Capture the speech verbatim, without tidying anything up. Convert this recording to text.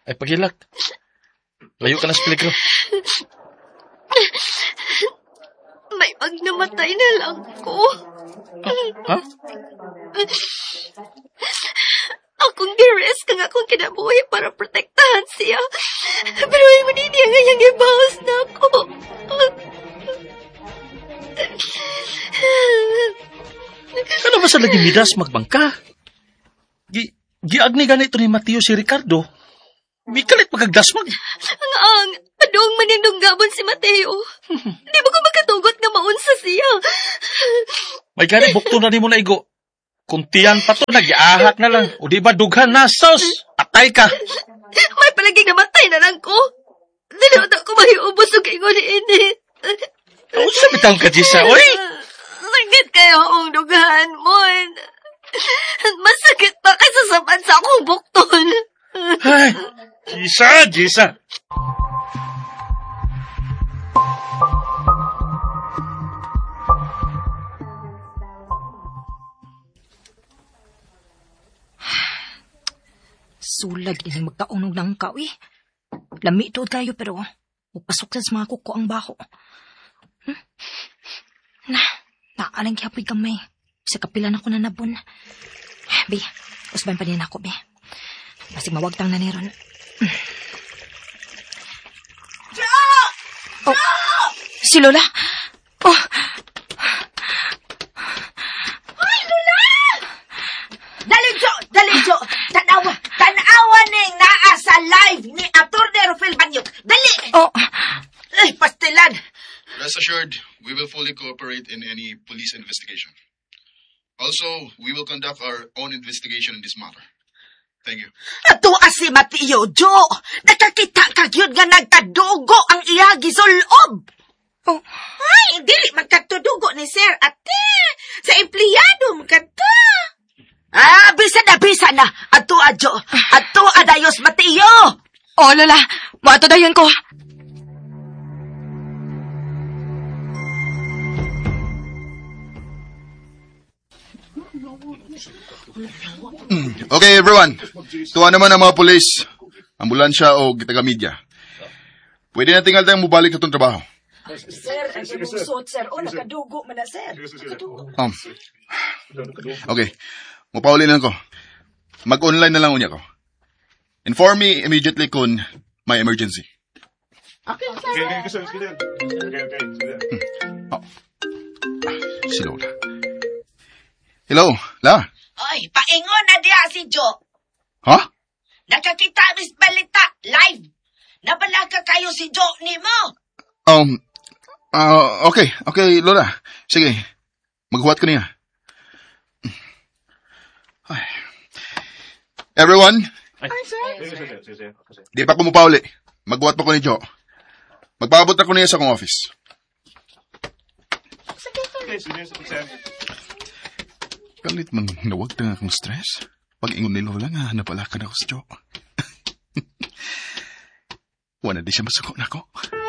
Ay, paghilak. Layo ka na sa peligro. May pag namatay na lang ko. Ha? Akong gi-risk ang akong kinabuhi para protektahan siya. Pero ay mo din niya ngayang ibawas na ako. Ano ba sa lagi midas magbangka? Gi, giagni ganito ni Mateo si Ricardo. Mikalit magagdasmag. Ang ang, adong manindong gabon si Mateo. Di ba ko magkatugot nga maunsa siya? May gani, bukto na ni mo na igo. Kuntiyan pa to, nag-iahak na lang. O di ba dughan na, sos? Atay ka. May palagi namatay na lang ko. Dinaw ko mahiubos o kaingon ni ini. Ano sa bitang ka, Jisa, oy? Sakit kayo ang dugahan mo. Masakit pa kasi sa bansa akong bukton. Ay, Jisa, Jisa. Sulag ining magkaunog ng kaw eh. Lami ito kayo pero upasok sa mga kuko ang baho. Hmm? Na, naalang kiapoy kamay. Sa kapilan ako na nabun. Be, usban pa din ako, be. Masig mawagtang na niron. Jo! Oh, si Lola? Oh, Ay, Lola! Dali, Jo! Dali, Jo! Tanawa! Tanawa ning naa sa live ni Atty. Rufel Banyok. Dali! oh. Ay, pastilan! Rest assured, we will fully cooperate in any police investigation. Also, we will conduct our own investigation in this matter. Thank you. Ato si Mateo, Jo! Nakakita ka yun nga nagtadugo ang iya gisulob! Oh. Ay, dili magkatudugo ni Sir Ate. Sa empleyado magkata. Ah, bisa na, bisa na. Ato adyo. Ato adayos Mateo. Oh, Lola. Mato dayon ko. Okay, everyone. Tuwa naman ang mga polis, ambulansya o taga-media. Pwede na tingal tayong mubalik sa itong trabaho. Sir, ang imusot, sir. O, nakadugo man na, sir. Nakadugo. Um, okay. Mapauli lang ko. Mag-online na lang unya ko. Inform me immediately kung may emergency. Okay, Okay, okay, sir. Okay, okay. Hmm. Oh. Ah, si Lola. Hello, La. Ay, paingon na diya si Jo. Ha? Nakakita mis balita live. Nabala ka kayo si Jo ni mo. Um, uh, okay, okay, Lola. Sige, maghuwat ko niya. Ay. Everyone, Ay, sir. di pa ko mupauli. Maghuwat pa ko ni Jo. Magpabot na ko niya sa akong office. Okay, sige, sir. Kalit man nawag na akong stress. Pag-ingon ni Lola nga, napalakan ako sa Jo. Wala di siya masuko na ako.